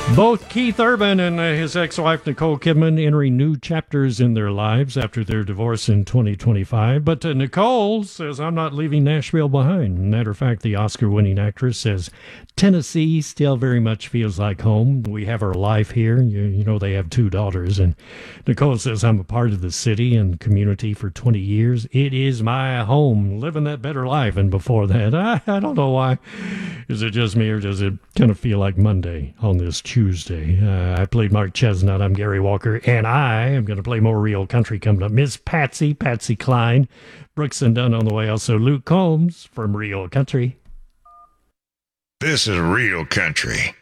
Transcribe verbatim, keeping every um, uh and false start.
Both Keith Urban and uh, his ex-wife Nicole Kidman entering new chapters in their lives after their divorce in twenty twenty-five. But uh, Nicole says, I'm not leaving Nashville behind. Matter of fact, the Oscar-winning actress says, Tennessee still very much feels like home. We have our life here. You, you know, they have two daughters. And Nicole says, I'm a part of the city and community for twenty years. It is my home, living that better life. And before that, I, I don't know why. Is it just me or does it kind of feel like Monday on this Tuesday? Uh, I played Mark Chestnut. I'm Gary Walker, and I am going to play more real country coming up. Miss Patsy, Patsy Cline, Brooks and Dunn on the way. Also, Luke Combs from Real Country. This is Real Country.